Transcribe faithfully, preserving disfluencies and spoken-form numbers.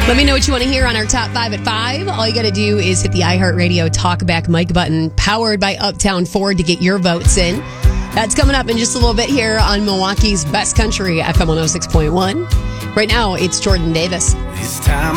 Let me know what you want to hear on our top five at five. All you got to do is hit the iHeartRadio Talkback mic button, powered by Uptown Ford, to get your votes in. That's coming up in just a little bit here on Milwaukee's Best Country, F M one oh six point one. Right now, it's Jordan Davis. This time